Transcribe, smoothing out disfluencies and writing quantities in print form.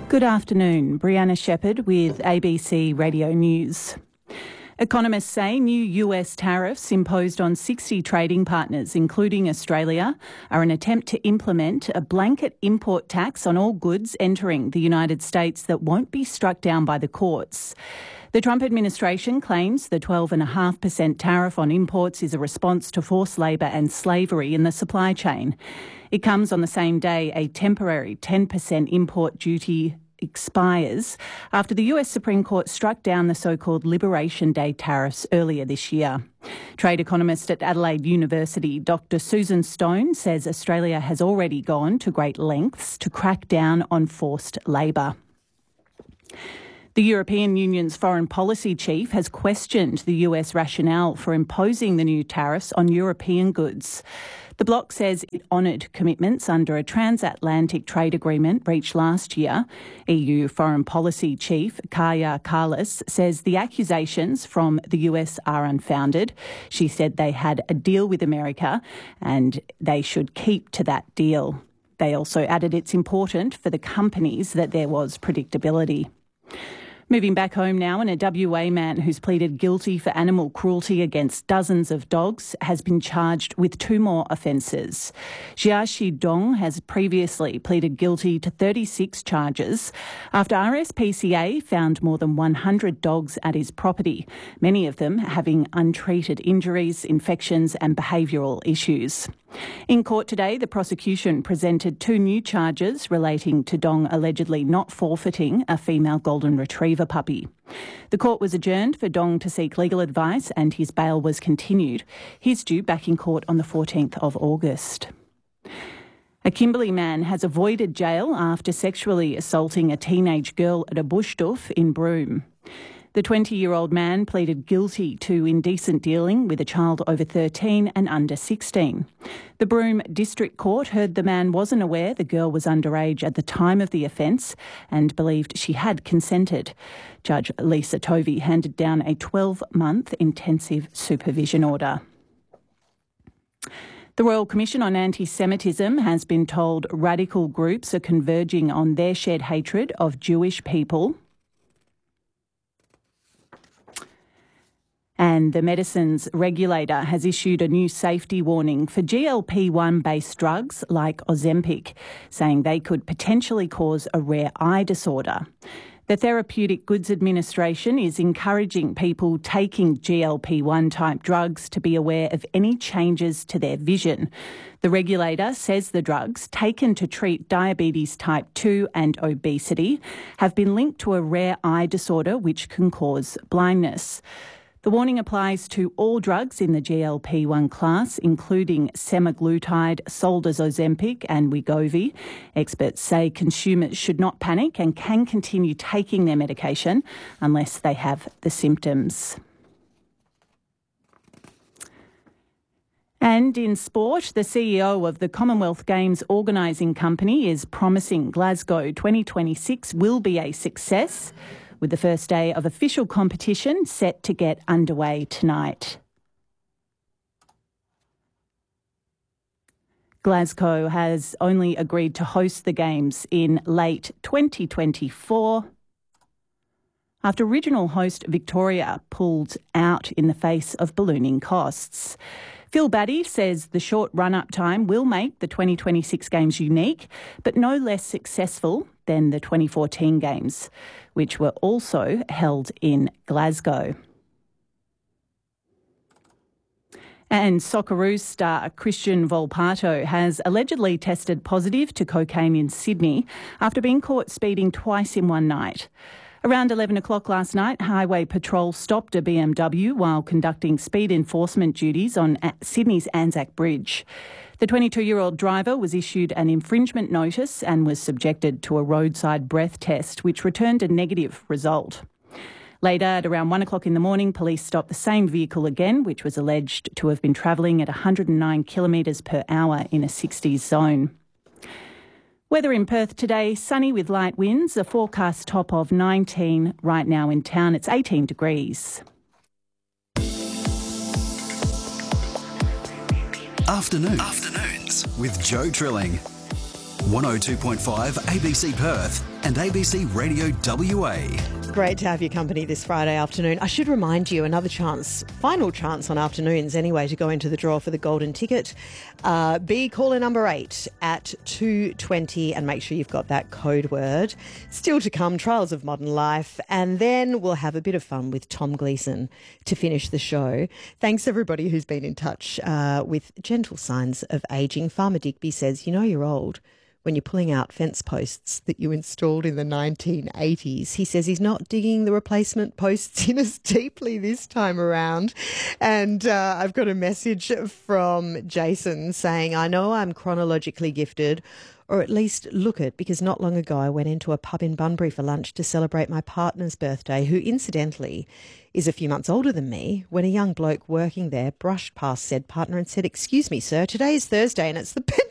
Good afternoon. Brianna Shepherd with ABC Radio News. Economists say new US tariffs imposed on 60 trading partners, including Australia, are an attempt to implement a blanket import tax on all goods entering the United States that won't be struck down by the courts. The Trump administration claims the 12.5% tariff on imports is a response to forced labour and slavery in the supply chain. It comes on the same day a temporary 10% import duty expires after the US Supreme Court struck down the so-called Liberation Day tariffs earlier this year. Trade economist at Adelaide University, Dr. Susan Stone, says Australia has already gone to great lengths to crack down on forced labour. The European Union's foreign policy chief has questioned the US rationale for imposing the new tariffs on European goods. The bloc says it honoured commitments under a transatlantic trade agreement reached last year. EU Foreign Policy Chief Kaja Kallas says the accusations from the US are unfounded. She said they had a deal with America and they should keep to that deal. They also added it's important for the companies that there was predictability. Moving back home now, and a WA man who's pleaded guilty for animal cruelty against dozens of dogs has been charged with 2 more offences. Jiaxi Dong has previously pleaded guilty to 36 charges after RSPCA found more than 100 dogs at his property, many of them having untreated injuries, infections and behavioural issues. In court today, the prosecution presented 2 new charges relating to Dong allegedly not forfeiting a female golden retriever puppy. The court was adjourned for Dong to seek legal advice and his bail was continued. He's due back in court on the 14th of August. A Kimberley man has avoided jail after sexually assaulting a teenage girl at a bush doof in Broome. The 20-year-old man pleaded guilty to indecent dealing with a child over 13 and under 16. The Broome District Court heard the man wasn't aware the girl was underage at the time of the offence and believed she had consented. Judge Lisa Tovey handed down a 12-month intensive supervision order. The Royal Commission on Anti-Semitism has been told radical groups are converging on their shared hatred of Jewish people. And the medicines regulator has issued a new safety warning for GLP-1 based drugs like Ozempic, saying they could potentially cause a rare eye disorder. The Therapeutic Goods Administration is encouraging people taking GLP-1 type drugs to be aware of any changes to their vision. The regulator says the drugs taken to treat diabetes type 2 and obesity have been linked to a rare eye disorder which can cause blindness. The warning applies to all drugs in the GLP-1 class, including semaglutide, sold as Ozempic and Wegovy. Experts say consumers should not panic and can continue taking their medication unless they have the symptoms. And in sport, the CEO of the Commonwealth Games organising company is promising Glasgow 2026 will be a success, with the first day of official competition set to get underway tonight. Glasgow has only agreed to host the Games in late 2024 after original host Victoria pulled out in the face of ballooning costs. Phil Batty says the short run-up time will make the 2026 Games unique, but no less successful than the 2014 Games, which were also held in Glasgow. And Socceroos star Christian Volpato has allegedly tested positive to cocaine in Sydney after being caught speeding twice in one night. Around 11 o'clock last night, Highway Patrol stopped a BMW while conducting speed enforcement duties on Sydney's Anzac Bridge. The 22-year-old driver was issued an infringement notice and was subjected to a roadside breath test, which returned a negative result. Later, at around 1 o'clock in the morning, police stopped the same vehicle again, which was alleged to have been travelling at 109 kilometres per hour in a 60s zone. Weather in Perth today, sunny with light winds, a forecast top of 19. Right now in town, it's 18 degrees. Afternoons with Joe Trilling. 102.5 ABC Perth. and ABC Radio WA. Great to have your company this Friday afternoon. I should remind you, another chance, final chance on afternoons anyway, to go into the draw for the golden ticket. Be caller number 8 at 2:20 and make sure you've got that code word. Still to come, Trials of Modern Life, and then we'll have a bit of fun with Tom Gleeson to finish the show. Thanks everybody who's been in touch with gentle signs of ageing. Farmer Digby says, you know you're old when you're pulling out fence posts that you installed in the 1980s. He says he's not digging the replacement posts in as deeply this time around. And I've got a message from Jason saying, I know I'm chronologically gifted, or at least look it, because not long ago I went into a pub in Bunbury for lunch to celebrate my partner's birthday, who incidentally is a few months older than me, when a young bloke working there brushed past said partner and said, "Excuse me, sir, today is Thursday and it's the